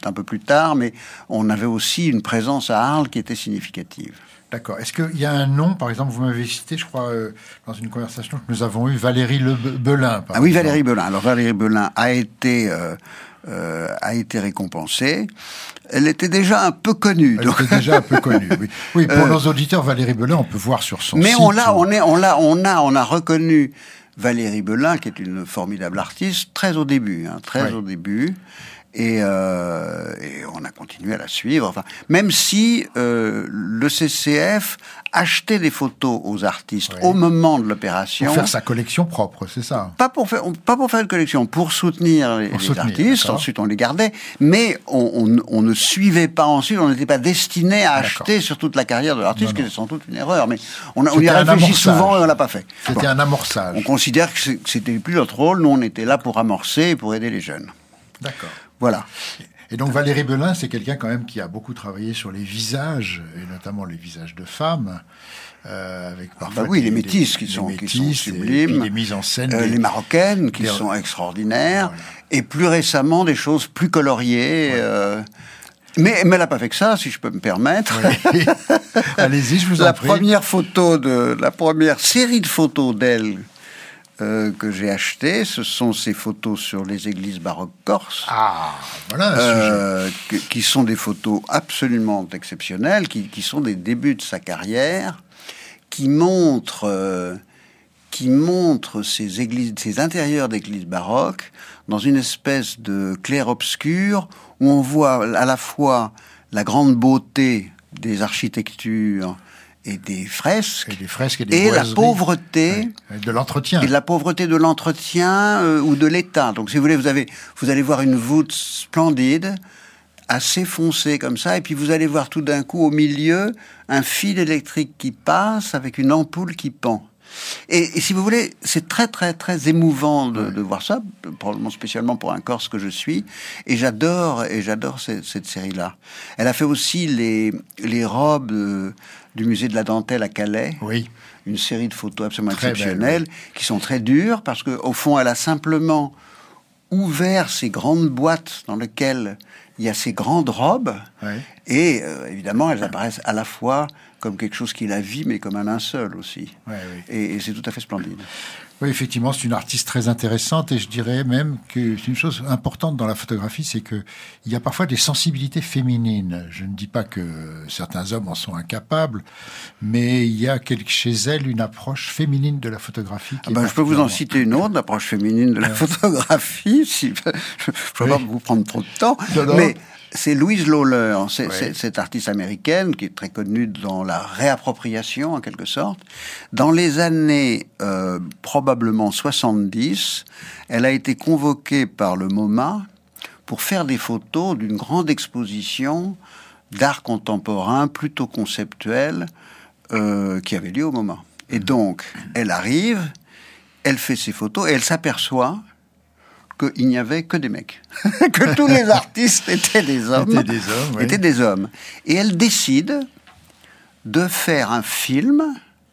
peut-être un peu plus tard, mais on avait aussi une présence à Arles qui était significative. D'accord. Est-ce qu'il y a un nom, par exemple, vous m'avez cité, je crois, dans une conversation que nous avons eue, Valérie Belin. Ah oui, Valérie Belin. Alors Valérie Belin a été récompensée. Elle était déjà un peu connue. Oui. Oui, pour nos auditeurs, Valérie Belin, on peut voir sur son site. Mais on a reconnu Valérie Belin, qui est une formidable artiste, très au début. Et on a continué à la suivre. Enfin, même si le CCF achetait des photos aux artistes au moment de l'opération. Pour faire sa collection propre, c'est ça? Pas pour faire une collection, pour soutenir les artistes. D'accord. Ensuite, on les gardait, mais on ne suivait pas ensuite. On n'était pas destiné à acheter sur toute la carrière de l'artiste, ce qui est sans doute une erreur. Mais on y a réfléchi souvent et on l'a pas fait. C'était un amorçage. On considère que c'était plus notre rôle. Nous, on était là pour amorcer et pour aider les jeunes. D'accord. Voilà. Et donc Valérie Belin, c'est quelqu'un quand même qui a beaucoup travaillé sur les visages, et notamment les visages de femmes, avec parfois les métisses qui sont sublimes, les mises en scène, les marocaines qui sont extraordinaires, voilà. Et plus récemment des choses plus coloriées. Ouais. Mais elle n'a pas fait que ça, si je peux me permettre. Oui. Allez-y, je vous en prie. La première série de photos d'elle que j'ai acheté, ce sont ces photos sur les églises baroques corses. Ah, voilà un sujet. Qui sont des photos absolument exceptionnelles, qui sont des débuts de sa carrière, qui montrent ces intérieurs d'églises baroques dans une espèce de clair-obscur où on voit à la fois la grande beauté des architectures et des fresques, et la pauvreté de l'entretien. Et la pauvreté de l'entretien ou de l'état. Donc, si vous voulez, vous allez voir une voûte splendide, assez foncée comme ça, et puis vous allez voir tout d'un coup au milieu un fil électrique qui passe avec une ampoule qui pend. Et si vous voulez, c'est très très très émouvant de voir ça, probablement spécialement pour un Corse que je suis, et j'adore cette série-là. Elle a fait aussi les robes du musée de la dentelle à Calais. Oui. Une série de photos absolument exceptionnelles, qui sont très dures, parce qu'au fond, elle a simplement ouvert ces grandes boîtes dans lesquelles il y a ces grandes robes, et évidemment, elles apparaissent à la fois comme quelque chose qui la vit, mais comme un linceul aussi. Et c'est tout à fait splendide. Oui, effectivement, c'est une artiste très intéressante, et je dirais même que c'est une chose importante dans la photographie, c'est que il y a parfois des sensibilités féminines. Je ne dis pas que certains hommes en sont incapables, mais il y a chez elle une approche féminine de la photographie. Je peux vous en citer une autre, l'approche féminine de la photographie, si je ne veux pas vous prendre trop de temps, mais c'est Louise Lawler, cette artiste américaine qui est très connue dans la réappropriation en quelque sorte. Dans les années probablement 70, elle a été convoquée par le MoMA pour faire des photos d'une grande exposition d'art contemporain plutôt conceptuel qui avait lieu au MoMA. Et donc, elle arrive, elle fait ses photos et elle s'aperçoit qu'il n'y avait que des mecs, que tous les artistes étaient des hommes, étaient des hommes. Et elle décide de faire un film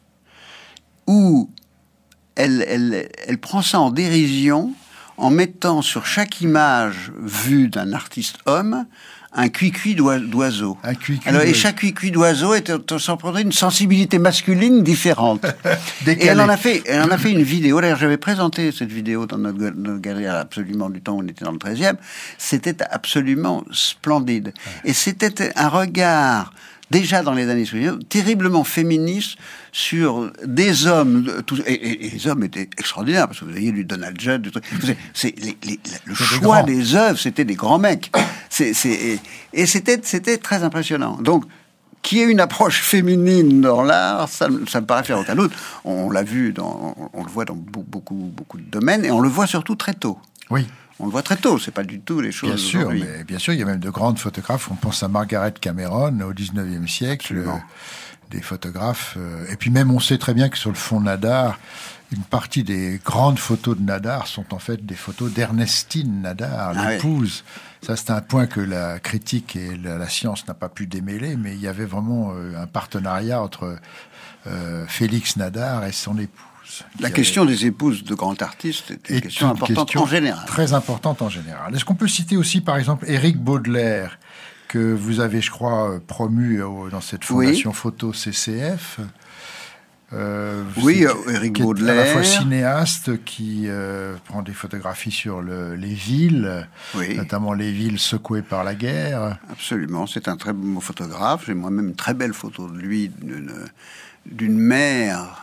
où elle prend ça en dérision en mettant sur chaque image vue d'un artiste homme un cuicui d'oiseau. Et chaque cuicui d'oiseau représentait une sensibilité masculine différente. Et elle en a fait une vidéo. D'ailleurs, j'avais présenté cette vidéo dans notre galerie absolument du temps où on était dans le 13e. C'était absolument splendide. Et c'était un regard, déjà dans les années 70, terriblement féministe sur des hommes, et les hommes étaient extraordinaires, parce que vous voyez du Donald Judd, le choix des œuvres, c'était des grands mecs. Et c'était très impressionnant. Donc, qu'il y ait une approche féminine dans l'art, ça me paraît faire aucun doute. On l'a vu, on le voit dans beaucoup de domaines, et on le voit surtout très tôt. Oui. On le voit très tôt, c'est pas du tout les choses. Bien sûr, il y a même de grandes photographes. On pense à Margaret Cameron au 19e siècle, des photographes. Et puis même, on sait très bien que sur le fond Nadar, une partie des grandes photos de Nadar sont en fait des photos d'Ernestine Nadar, l'épouse. Ça, c'est un point que la critique et la science n'a pas pu démêler, mais il y avait vraiment un partenariat entre Félix Nadar et son épouse. épouses. La question des épouses de grands artistes est une question importante en général. Très importante en général. Est-ce qu'on peut citer aussi, par exemple, Éric Baudelaire, que vous avez, je crois, promu dans cette fondation photo CCF. Éric Baudelaire, à la fois cinéaste qui prend des photographies sur les villes, notamment les villes secouées par la guerre. Absolument, c'est un très beau photographe. J'ai moi-même une très belle photo de lui, d'une mer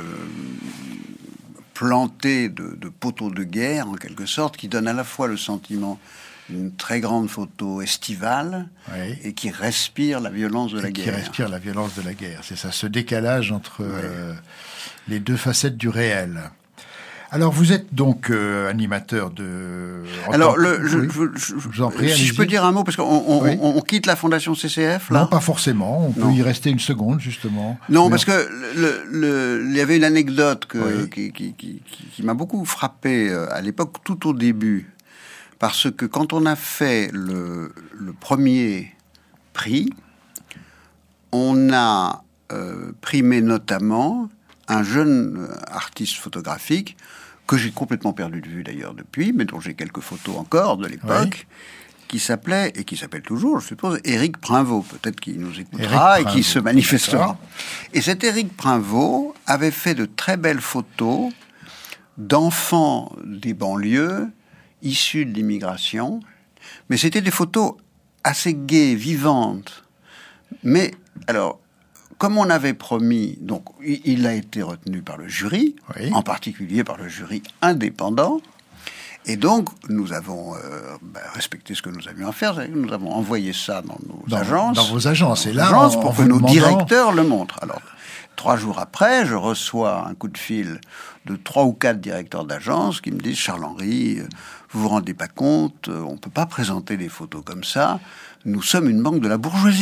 plantée de poteaux de guerre, en quelque sorte, qui donne à la fois le sentiment d'une très grande photo estivale et qui respire la violence de la guerre. Qui respire la violence de la guerre. C'est ça, ce décalage entre les deux facettes du réel. Alors, vous êtes donc animateur de... Alors, je vous en prie, si je peux dire un mot, parce qu'on quitte la Fondation CCF, là. Non, pas forcément. On peut y rester une seconde, justement. Non, parce que il y avait une anecdote qui m'a beaucoup frappé à l'époque, tout au début. Parce que quand on a fait le premier prix, on a primé notamment un jeune artiste photographique que j'ai complètement perdu de vue d'ailleurs depuis, mais dont j'ai quelques photos encore de l'époque, qui s'appelait, et qui s'appelle toujours, je suppose, Éric Prinvaux. Peut-être qu'il nous écoutera et qui se manifestera. Et cet Éric Prinvaux avait fait de très belles photos d'enfants des banlieues issus de l'immigration, mais c'était des photos assez gaies, vivantes. Mais, alors, comme on avait promis, donc il a été retenu par le jury, en particulier par le jury indépendant, et donc nous avons respecté ce que nous avions à faire, nous avons envoyé ça dans nos agences. Dans vos agences, et là, pour que nos directeurs le montrent. Alors, 3 jours après, je reçois un coup de fil de 3 ou 4 directeurs d'agence qui me disent « Charles-Henri, vous vous rendez pas compte, on peut pas présenter des photos comme ça, nous sommes une banque de la bourgeoisie. »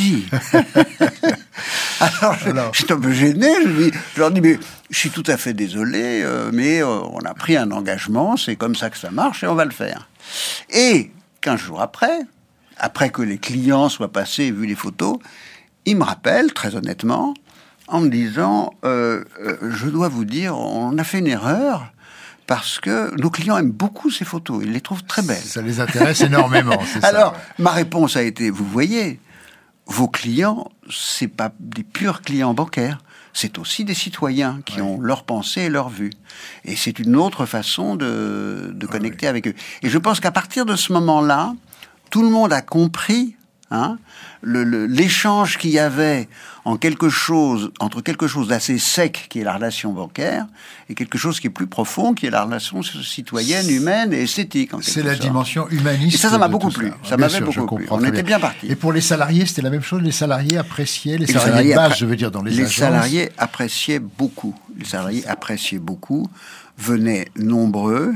Alors, j'étais un peu gêné, je leur dis « Mais je suis tout à fait désolé, mais on a pris un engagement, c'est comme ça que ça marche et on va le faire. » Et 15 jours après que les clients soient passés et vu les photos, ils me rappellent, très honnêtement, en me disant je dois vous dire, on a fait une erreur parce que nos clients aiment beaucoup ces photos, ils les trouvent très belles. Ça les intéresse énormément, c'est ça. Alors, ma réponse a été, vous voyez, vos clients, c'est pas des purs clients bancaires, c'est aussi des citoyens qui ont leur pensée et leur vue. Et c'est une autre façon de connecter avec eux. Et je pense qu'à partir de ce moment-là, tout le monde a compris l'échange qu'il y avait entre quelque chose d'assez sec, qui est la relation bancaire, et quelque chose qui est plus profond, qui est la relation citoyenne, humaine et esthétique. C'est la dimension humaniste. Et ça m'a beaucoup plu. Ça m'avait beaucoup plu. On était bien partis. Et pour les salariés, c'était la même chose. Les salariés appréciaient, les salariés de base, je veux dire, dans les agences. Les salariés appréciaient beaucoup. Les salariés appréciaient beaucoup, venaient nombreux.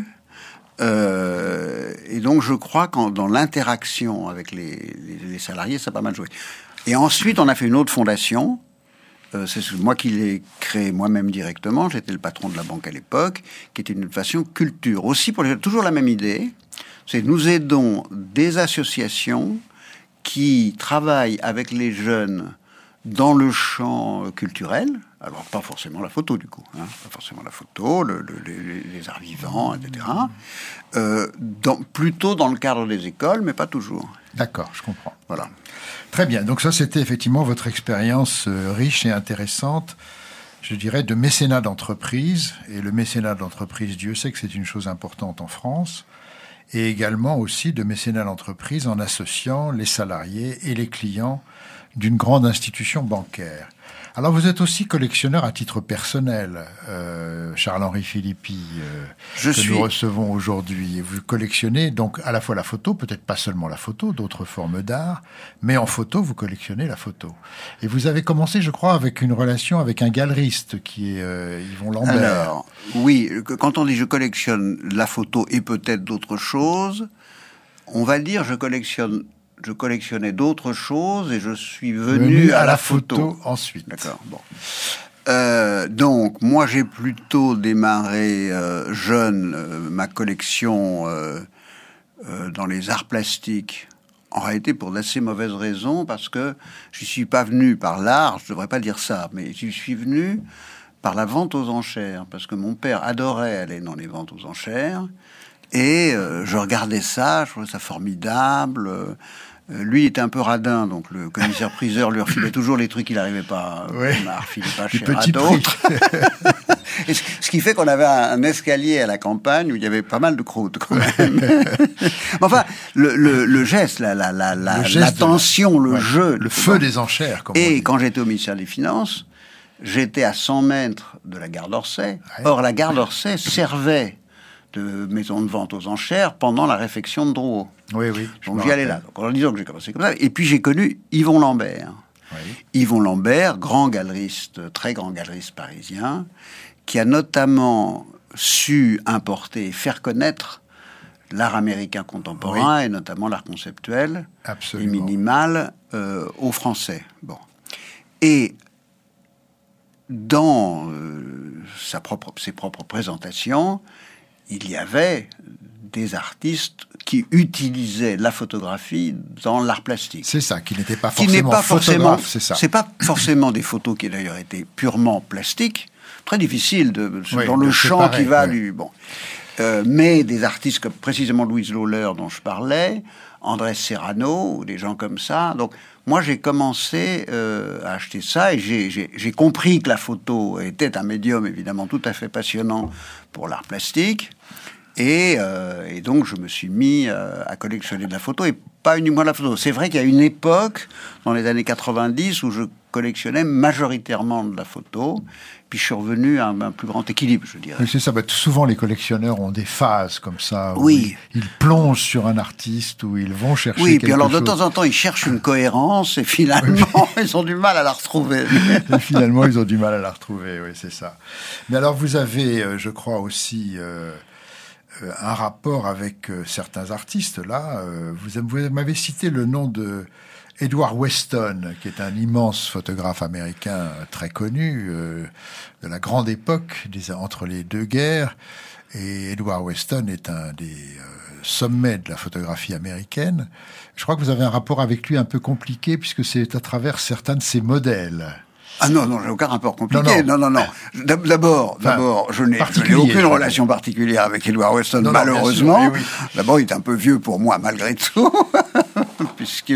Et donc, je crois que dans l'interaction avec les salariés, ça a pas mal joué. Et ensuite, on a fait une autre fondation. C'est moi qui l'ai créée moi-même directement. J'étais le patron de la banque à l'époque, qui était une fondation culture. Aussi, toujours la même idée. C'est nous aidons des associations qui travaillent avec les jeunes dans le champ culturel. Alors, pas forcément la photo, du coup. Pas forcément la photo, les arts vivants, etc. Plutôt dans le cadre des écoles, mais pas toujours. D'accord, je comprends. Voilà. Très bien. Donc ça, c'était effectivement votre expérience riche et intéressante, je dirais, de mécénat d'entreprise. Et le mécénat d'entreprise, Dieu sait que c'est une chose importante en France. Et également aussi de mécénat d'entreprise en associant les salariés et les clients d'une grande institution bancaire. Alors, vous êtes aussi collectionneur à titre personnel, Charles-Henri Philippi, nous recevons aujourd'hui. Vous collectionnez donc à la fois la photo, peut-être pas seulement la photo, d'autres formes d'art, mais en photo, vous collectionnez la photo. Et vous avez commencé, je crois, avec une relation avec un galeriste qui est Yvon Lambert. Alors, oui, quand on dit je collectionne la photo et peut-être d'autres choses, on va dire je collectionnais d'autres choses et je suis venu à la photo ensuite. D'accord, bon. Donc, moi, j'ai plutôt démarré jeune ma collection dans les arts plastiques. En réalité, pour d'assez mauvaises raisons, parce que je suis pas venu par l'art, je devrais pas dire ça, mais je suis venu par la vente aux enchères, parce que mon père adorait aller dans les ventes aux enchères, et je regardais ça, je trouvais ça formidable. Lui était un peu radin, donc le commissaire-priseur lui refilait toujours les trucs qu'il n'arrivait pas à refiler pas cher à d'autres. Et ce qui fait qu'on avait un escalier à la campagne où il y avait pas mal de croûtes, quand même. Enfin, le geste, l'attention, le jeu. Le feu des enchères, comme on dit. Et quand j'étais au ministère des Finances, j'étais à 100 mètres de la gare d'Orsay. Ouais. Or, la gare d'Orsay servait de maison de vente aux enchères pendant la réfection de Drouot. Oui. Donc j'y allais là. Donc en disant que j'ai commencé comme ça. Et puis j'ai connu Yvon Lambert. Oui. Yvon Lambert, grand galeriste, très grand galeriste parisien, qui a notamment su importer et faire connaître l'art américain contemporain, et notamment l'art conceptuel et minimal aux Français. Bon. Et dans ses propres présentations, il y avait des artistes qui utilisaient la photographie dans l'art plastique. C'est ça, qui n'était pas forcément photographe, c'est ça. C'est pas forcément des photos qui d'ailleurs étaient purement plastiques. Très difficile dans le champ qui va du... Bon. Mais des artistes comme précisément Louise Lawler dont je parlais, Andrés Serrano, ou des gens comme ça. Donc moi j'ai commencé à acheter ça et j'ai compris que la photo était un médium évidemment tout à fait passionnant pour l'art plastique. Et donc je me suis mis à collectionner de la photo, et pas uniquement de la photo. C'est vrai qu'il y a une époque, dans les années 90, où je collectionnais majoritairement de la photo, puis je suis revenu à un plus grand équilibre, je dirais. Oui, c'est ça. Souvent, les collectionneurs ont des phases comme ça. Oui. Ils plongent sur un artiste, où ils vont chercher quelque chose. Oui, puis alors de temps en temps, ils cherchent une cohérence, et finalement, ils ont du mal à la retrouver. Et finalement, ils ont du mal à la retrouver, oui, c'est ça. Mais alors, vous avez, je crois aussi... un rapport avec certains artistes, là. Vous m'avez cité le nom de Edward Weston, qui est un immense photographe américain très connu, de la grande époque, entre les deux guerres. Et Edward Weston est un des sommets de la photographie américaine. Je crois que vous avez un rapport avec lui un peu compliqué, puisque c'est à travers certains de ses modèles. Ah non, j'ai aucun rapport compliqué. Non. D'abord, je n'ai aucune relation particulière avec Edward Weston, malheureusement. Sûr, oui. D'abord, il est un peu vieux pour moi, malgré tout, puisque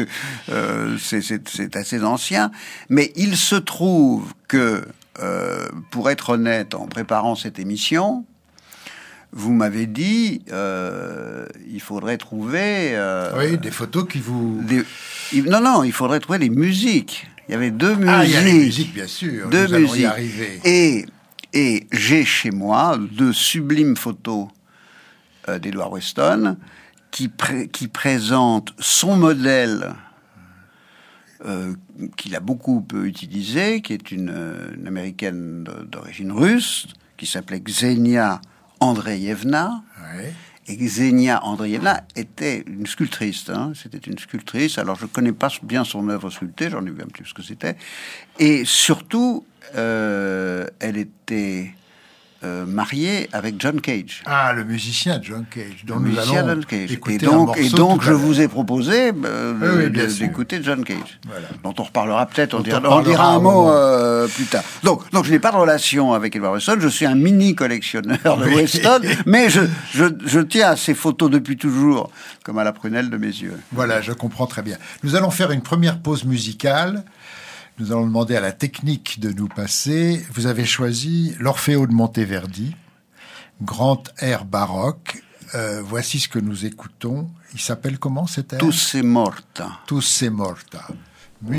c'est assez ancien. Mais il se trouve que, pour être honnête, en préparant cette émission, vous m'avez dit, il faudrait trouver... des photos qui vous... Non, il faudrait trouver les musiques. Il y avait deux musiques. Ah, il y a les musiques, bien sûr. Deux musiques. Allons y arriver. Et j'ai chez moi de sublimes photos d'Edward Weston qui présentent son modèle qu'il a beaucoup utilisé, qui est une américaine d'origine russe, qui s'appelait Ksenia Andreevna. Ouais. Et Ksenia Andreevna était une sculptrice. C'était une sculptrice. Alors, je ne connais pas bien son œuvre sculptée. J'en ai vu un petit peu ce que c'était. Et surtout, elle était mariée avec John Cage. Ah, le musicien John Cage. Dont nous allons écouter un morceau. Et donc, je vous ai proposé d'écouter John Cage. Voilà. Dont on reparlera peut-être. On dira un mot plus tard. Donc, je n'ai pas de relation avec Edward Weston. Je suis un mini collectionneur de Weston, mais je tiens à ces photos depuis toujours comme à la prunelle de mes yeux. Voilà, je comprends très bien. Nous allons faire une première pause musicale. Nous allons demander à la technique de nous passer. Vous avez choisi l'Orfeo de Monteverdi, grand air baroque. Voici ce que nous écoutons. Il s'appelle comment cet air ? Tu sei morta. Tu sei morta.